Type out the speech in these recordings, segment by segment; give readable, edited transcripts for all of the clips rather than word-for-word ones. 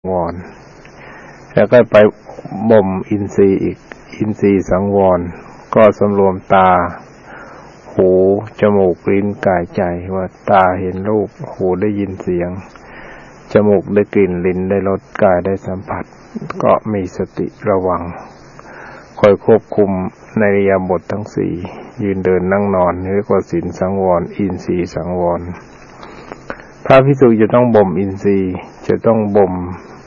วรแล้วก็ไปบ่มอินทรีย์อีกอินทรีย์สังวรก็สำรวมตาหูจมูกลิ้นกายใจว่าตาเห็นรูปหูได้ยินเสียงจมูกได้กลิ่นลิ้นได้รสกายได้สัมผัสก็มีสติระวังคอยควบคุมในอิริยาบถทั้งสี่ยืนเดินนั่งนอนเรียกว่าศีลสังวรอินทรีย์สังวรพระภิกษุจะต้องบ่มอินทรีย์จะต้องบ่ม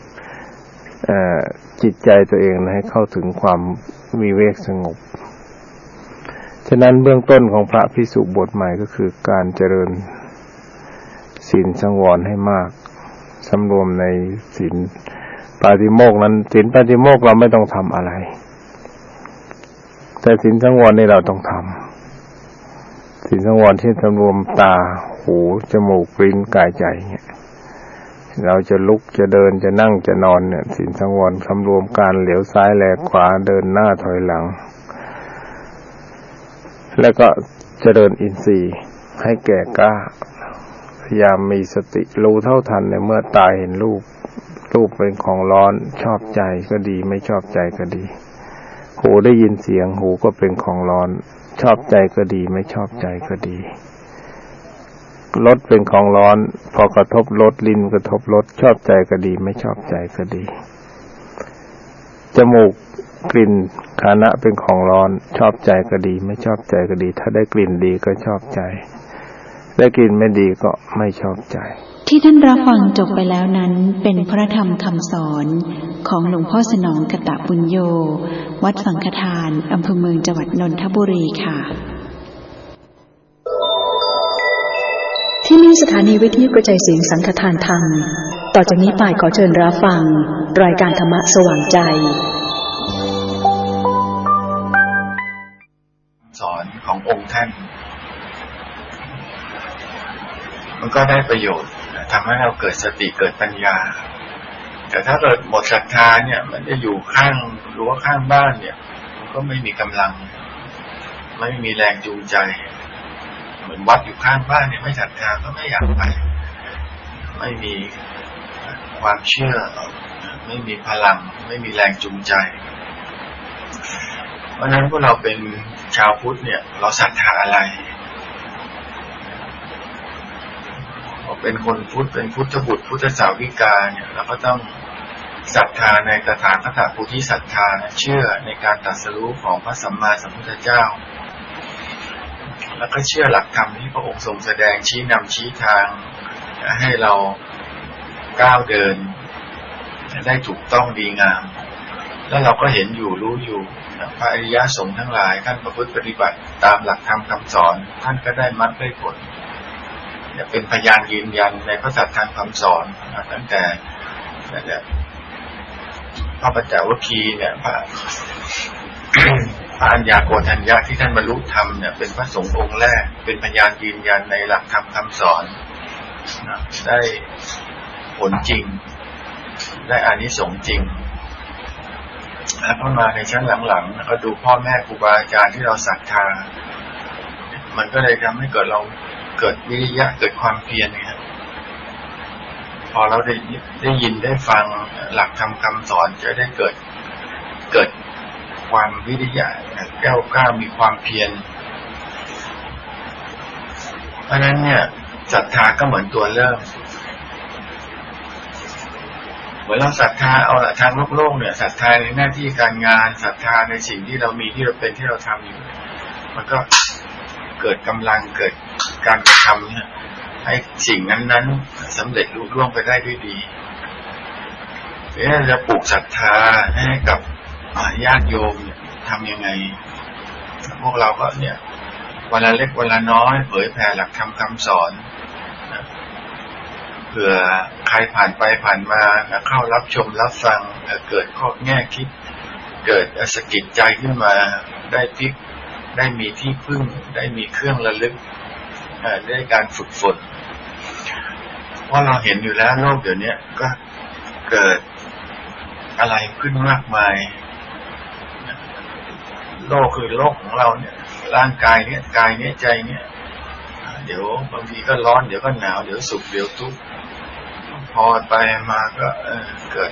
จิตใจตัวเองให้เข้าถึงความวิเวกสงบฉะนั้นเบื้องต้นของพระภิกษุบวชใหม่ก็คือการเจริญศีลสังวรให้มากสำรวมในศีลปาฏิโมกข์นั้นศีลปาฏิโมกข์เราไม่ต้องทำอะไรแต่ศีลสังวรนี่เราต้องทำศีลสังวรที่สำรวมตาหูจมูกลิ้นกายใจเนี่ยเราจะลุกจะเดินจะนั่งจะนอนเนี่ยศีลสังวรสำรวมการเหลียวซ้ายแลขวาเดินหน้าถอยหลังแล้วก็เจริญอินทรีย์ให้แก่กล้าพยายามมีสติรู้เท่าทันในเมื่อตาเห็นรูปเป็นของร้อนชอบใจก็ดีไม่ชอบใจก็ดีหูได้ยินเสียงหูก็เป็นของร้อนชอบใจก็ดีไม่ชอบใจก็ดีรสเป็นของร้อนพอกระทบรสลิ้นกระทบรสชอบใจก็ดีไม่ชอบใจก็ดีจมูกกลิ่นคานะเป็นของร้อนชอบใจก็ดีไม่ชอบใจก็ดีถ้าได้กลิ่นดีก็ชอบใจได้กลิ่นไม่ดีก็ไม่ชอบใจที่ท่านรับฟังจบไปแล้วนั้นเป็นพระธรรมคำสอนของหลวงพ่อสนองกตบุญโญวัดสังฆทานอำเภอเมืองจังหวัดนนทบุรีค่ะที่นี่สถานีวิทยุกระจายเสียงสังฆทานธรรมต่อจากนี้ไปขอเชิญรับฟังรายการธรรมะสว่างใจสอนขององค์ท่านมันก็ได้ประโยชน์ทำให้เราเกิดสติเกิดปัญญาแต่ถ้าเกิดหมดศรัทธาเนี่ยมันจะอยู่ข้างรั้วข้างบ้านเนี่ยมันก็ไม่มีกำลังไม่มีแรงจูงใจเหมือนวัดอยู่ข้างบ้านเนี่ยไม่ศรัทธาก็ไม่อยากไปไม่มีความเชื่อไม่มีพลังไม่มีแรงจูงใจเพราะฉะนั้นพวกเราเป็นชาวพุทธเนี่ยเราศรัทธาอะไรเป็นคนพุทธเป็นพุทธบุตรพุทธสาวิกาเนี่ยเราก็ต้องศรัทธาในตถาคตโพธิศรัทธาเชื่อในการตรัสรู้ของพระสัมมาสัมพุทธเจ้าแล้วก็เชื่อหลักธรรมที่พระองค์ทรงแสดงชี้นำชี้ทางให้เราก้าวเดินได้ถูกต้องดีงามแล้วเราก็เห็นอยู่รู้อยู่พระอริยสงฆ์ทั้งหลายท่านประพฤติปฏิบัติตามหลักธรรมคำสอนท่านก็ได้มรรคได้ผลเป็นพยานยืนยันในพระสัทธรรมคำสอนตั้งแต่พระปัญจวัคคีย์เนี่ยพระอัญญาโกณฑัญญะที่ท่านบรรลุธรรมเนี่ยเป็นพระสงฆ์องค์แรกเป็นพยานยืนยันในหลักธรรมคำสอนได้ผลจริงได้อานิสงส์จริงแล้วพอมาในชั้นหลังๆก็ดูพ่อแม่ครูบาอาจารย์ที่เราศรัทธามันก็เลยทำให้เกิดวิริยะเกิดความเพียรนะครับพอเราได้ยินได้ฟังหลักธรรมคำสอนจะได้เกิดความวิริยะแก้วกล้ามีความเพียรเพราะนั้นเนี่ยศรัทธาก็เหมือนตัวเริ่มเหมือนเราศรัทธาเอาละทางโลกเนี่ยศรัทธาในหน้าที่การงานศรัทธาในสิ่งที่เรามีที่เราเป็นที่เราทำอยู่มันก็เกิดกำลังเกิดการกระทำเนี่ยให้สิ่งนั้นๆสำเร็จลุล่วงไปได้ด้วยดีจะปลูกศรัทธาให้กับญาติโยมเนี่ยทำยังไงพวกเราก็เนี่ยวันละเล็กวันละน้อยเผยแผ่หลักธรรมคำสอนเผื่อใครผ่านไปผ่านมาเข้ารับชมรับฟังเกิดข้อแง่คิดเกิดสะกิดใจขึ้นมาได้พลิกได้มีที่พึ่งได้มีเครื่องระลึกได้การฝึกฝนเพราะเราเห็นอยู่แล้วโลกเดี๋ยวนี้ก็เกิดอะไรขึ้นมากมายโลกคือโลกของเราเนี่ยร่างกายเนี่ยกายเนี่ยใจเนี่ยเดี๋ยวบางทีก็ร้อนเดี๋ยวก็หนาวเดี๋ยวสุขเดี๋ยวทุกข์พอไปมาก็เกิด